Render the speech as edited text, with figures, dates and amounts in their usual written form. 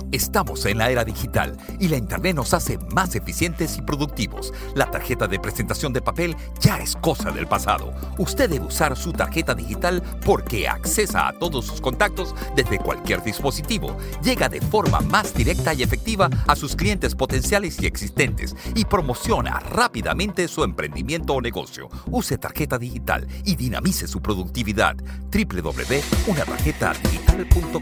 Estamos en la era digital y la Internet nos hace más eficientes y productivos. La tarjeta de presentación de papel ya es cosa del pasado. Usted debe usar su tarjeta digital porque accesa a todos sus contactos desde cualquier dispositivo. Llega de forma más directa y efectiva a sus clientes potenciales y existentes y promociona rápidamente su emprendimiento o negocio. Use tarjeta digital y dinamice su productividad. www.unatarjetadigital.com